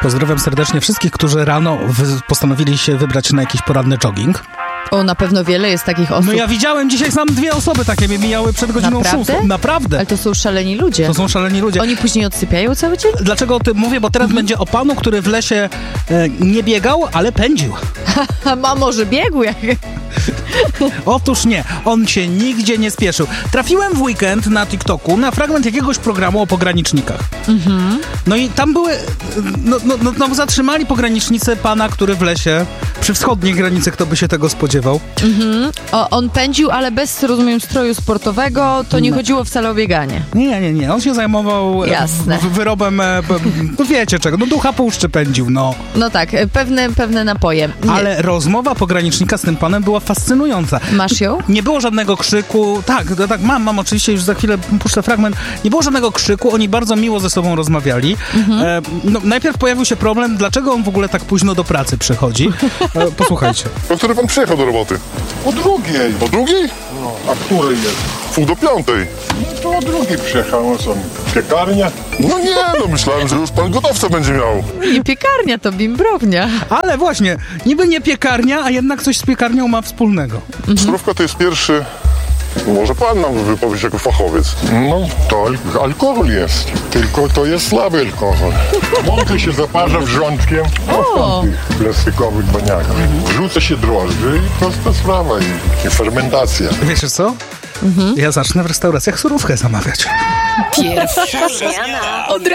Pozdrawiam serdecznie wszystkich, którzy rano postanowili się wybrać na jakiś poranny jogging. O, na pewno wiele jest takich osób. No ja widziałem dzisiaj sam 2 osoby takie mnie mijały przed godziną 6. Naprawdę? Ale to są szaleni ludzie. To są szaleni ludzie. Oni później odsypiają cały dzień? Dlaczego o tym mówię? Bo teraz będzie o panu, który w lesie nie biegał, ale pędził. A może biegł jak... Otóż nie, on się nigdzie nie spieszył. Trafiłem w weekend na TikToku na fragment jakiegoś programu o pogranicznikach. No i tam były... No, zatrzymali pogranicznicy pana, który w lesie, przy wschodniej granicy, kto by się tego spodziewał. On pędził, ale bez, rozumiem, stroju sportowego, to nie chodziło wcale o bieganie. Nie. On się zajmował wyrobem, no wiecie czego, no ducha puszczy pędził, no. No tak, pewne napoje. Ale rozmowa pogranicznika z tym panem była fascynująca. Masz ją? Nie było żadnego krzyku. Tak, mam oczywiście, już za chwilę puszczę fragment. Nie było żadnego krzyku, oni bardzo miło ze sobą rozmawiali. Najpierw pojawił się problem, dlaczego on w ogóle tak późno do pracy przychodzi. Posłuchajcie. O której pan przyjechał do roboty? O 2:00. O 2:00? No, a której jest? 4:45. No to o 2:00 przyjechał, no są piekarnia. No nie, no myślałem, że już pan gotowca będzie miał. Nie piekarnia, to bimbrownia. Ale właśnie, niby nie piekarnia, a jednak coś z piekarnią ma wspólnego. Surówka to jest pierwszy... Może pan nam wypowiedzieć jako fachowiec. No to alkohol jest, tylko to jest słaby alkohol. Mąkę się zaparza wrzątkiem w tych plastikowych baniakach. Wrzuca się drożdże i prosta sprawa i fermentacja. Wiecie co? Ja zacznę w restauracjach surówkę zamawiać. Pierwsza zmiana.